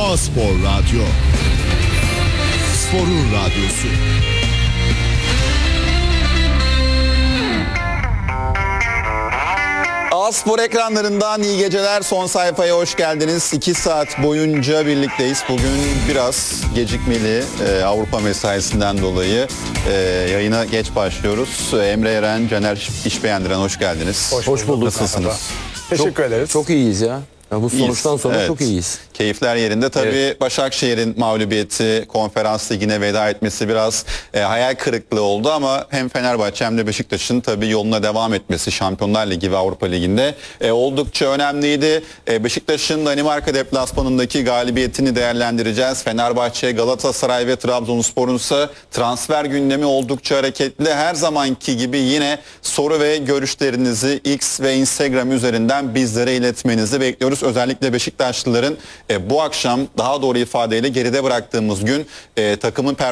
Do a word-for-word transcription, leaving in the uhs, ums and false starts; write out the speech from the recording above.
A-Spor Radyo. Sporun radyosu. A-Spor ekranlarından iyi geceler. Son sayfaya hoş geldiniz. iki saat boyunca birlikteyiz. Bugün biraz gecikmeli e, Avrupa mesaisinden dolayı e, yayına geç başlıyoruz. Emre Eren, Caner İşbeğendiren hoş geldiniz. Hoş, hoş bulduk. Nasılsınız? Teşekkür çok, ederiz. Çok iyiyiz ya. Ya bu sonuçtan İyiyiz. sonra Evet. çok iyiyiz. Keyifler yerinde. Tabii Evet. Başakşehir'in mağlubiyeti, konferans ligine veda etmesi biraz e, hayal kırıklığı oldu ama hem Fenerbahçe hem de Beşiktaş'ın tabii yoluna devam etmesi Şampiyonlar Ligi ve Avrupa Ligi'nde e, oldukça önemliydi. E, Beşiktaş'ın Danimarka deplasmanındaki galibiyetini değerlendireceğiz. Fenerbahçe, Galatasaray ve Trabzonspor'un ise transfer gündemi oldukça hareketli. Her zamanki gibi yine soru ve görüşlerinizi X ve Instagram üzerinden bizlere iletmenizi bekliyoruz. Özellikle Beşiktaşlıların e, bu akşam daha doğru ifadeyle geride bıraktığımız gün e, takımın